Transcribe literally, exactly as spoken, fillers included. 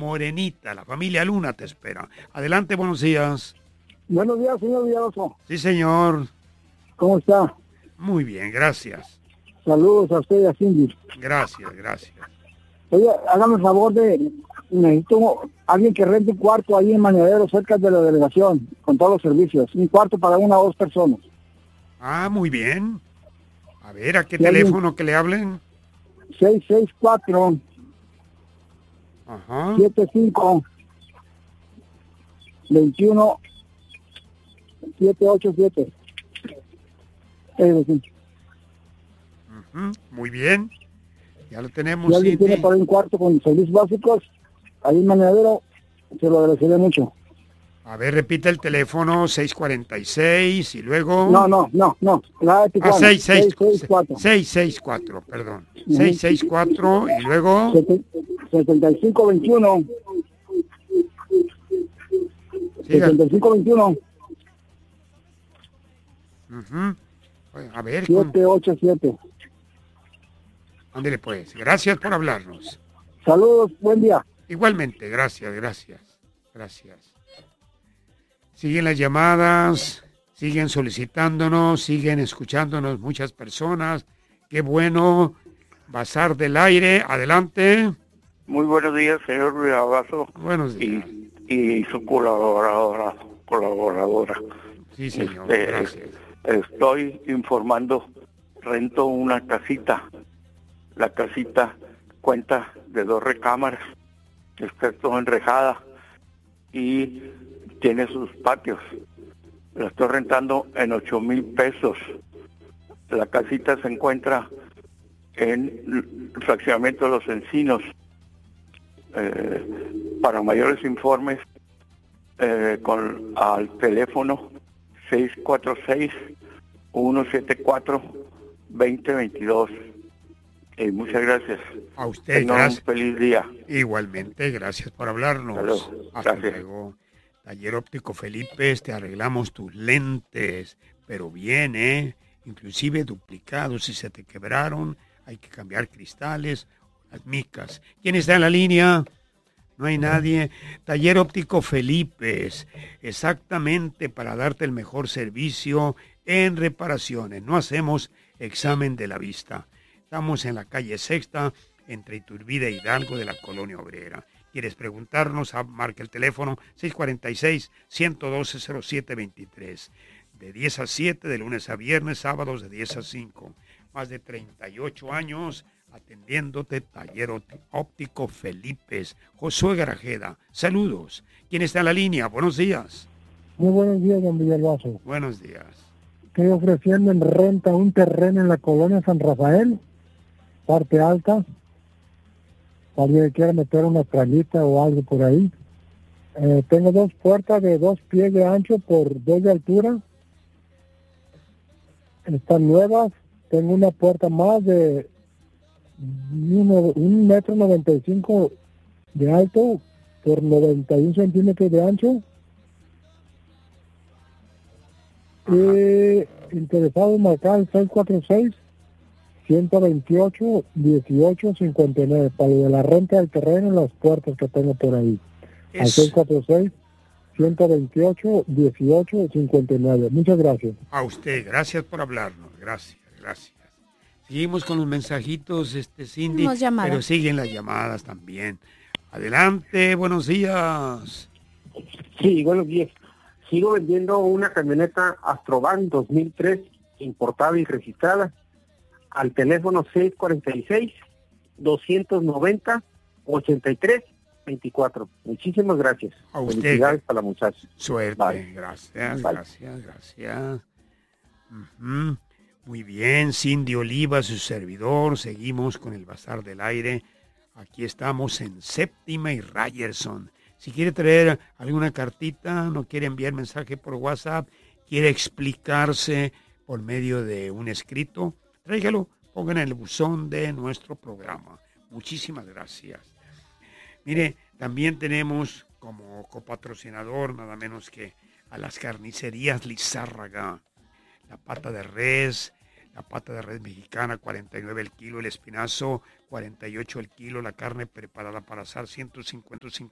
Morenita. La familia Luna te espera. Adelante, buenos días. Buenos días, señor Villalbazo. Sí, señor. ¿Cómo está? Muy bien, gracias. Saludos a usted y a Cindy. Gracias, gracias. Oye, hágame el favor de... Necesito alguien que rente un cuarto ahí en Mañadero, cerca de la delegación, con todos los servicios. Un cuarto para una o dos personas. Ah, muy bien. A ver, ¿a qué ¿Sí, teléfono alguien? que le hablen? seis seis cuatro, Ajá. siete cinco, dos uno, siete ocho siete. Eh, sí. Ujú, muy bien. Ya lo tenemos, Si alguien Cindy. tiene por ahí un cuarto con servicios básicos, ahí en Mañadero, se lo agradecería mucho. A ver, repite el teléfono, seis cuarenta y seis y luego... No, no, no, no. La de Ah, Tijuana. seis seis seis seis cuatro. seis seis cuatro, perdón. Ujú. seis seis cuatro y luego... setenta y cinco veintiuno. Siga. setenta y cinco veintiuno. Ujú. Oye, a ver, con... siete ocho siete. ándele pues. Gracias por hablarnos. Saludos, buen día. Igualmente, gracias, gracias, gracias. Siguen las llamadas, siguen solicitándonos, siguen escuchándonos muchas personas. Qué bueno. Bazar del Aire, adelante. Muy buenos días, señor Villalbazo. Buenos días. Y, y su colaboradora, colaboradora. Sí, señor, Este, gracias. Estoy informando, rento una casita. La casita cuenta de dos recámaras, está todo enrejada y tiene sus patios. La estoy rentando en ocho mil pesos. La casita se encuentra en el fraccionamiento de Los Encinos. Eh, para mayores informes, eh, con al teléfono seis cuatro seis, uno siete cuatro, dos cero dos dos. Eh, muchas gracias. A usted, Tengan gracias. un feliz día. Igualmente, gracias por hablarnos. Salud. Hasta Gracias. luego. Taller Óptico Felipe, te arreglamos tus lentes, pero bien, ¿eh? Inclusive duplicados, si se te quebraron, hay que cambiar cristales, las micas. ¿Quién está en la línea? No hay nadie. Taller Óptico Felipe, exactamente para darte el mejor servicio en reparaciones. No hacemos examen de la vista. Estamos en la calle Sexta, entre Iturbide e Hidalgo de la Colonia Obrera. ¿Quieres preguntarnos? Marca el teléfono seis cuatro seis, uno uno dos, cero siete dos tres. De diez a siete, de lunes a viernes, sábados de diez a cinco. Más de treinta y ocho años atendiéndote. Taller Óptico Felipe. Josué Garajeda. Saludos. ¿Quién está en la línea? Buenos días. Muy buenos días, don Villalbazo. Buenos días. Estoy ofreciendo en renta un terreno en la colonia San Rafael, parte alta. Alguien que quiera meter una tralita o algo por ahí. Eh, tengo dos puertas de dos pies de ancho por dos de altura. Están nuevas. Tengo una puerta más de uno, un metro noventa y cinco de alto por noventa y un centímetros de ancho. Eh, interesado en marcar el seis cuatro seis, uno dos ocho, uno ocho cinco nueve para lo de la renta del terreno y las puertas que tengo por ahí. Es... Al seis cuatro seis, uno dos ocho, uno ocho cinco nueve. Muchas gracias. A usted, gracias por hablarnos. Gracias, gracias. Seguimos con los mensajitos, este Cindy, pero siguen las llamadas también. Adelante, buenos días. Sí, buenos días. Sigo vendiendo una camioneta Astrovan dos mil tres, importada y registrada, al teléfono seis cuatro seis, dos nueve cero, ocho tres dos cuatro. Muchísimas gracias. A usted. Felicidades para la muchacha. Suerte. Bye. Gracias, Bye. gracias, gracias. Uh-huh. Muy bien, Cindy Oliva, su servidor. Seguimos con el Bazar del Aire. Aquí estamos en Séptima y Ryerson. Si quiere traer alguna cartita, no quiere enviar mensaje por WhatsApp, quiere explicarse por medio de un escrito, tráigalo, pongan en el buzón de nuestro programa. Muchísimas gracias. Mire, también tenemos como copatrocinador nada menos que a las carnicerías Lizárraga. La pata de res, la pata de res mexicana, cuarenta y nueve el kilo, el espinazo, cuarenta y ocho el kilo, la carne preparada para asar, ciento cincuenta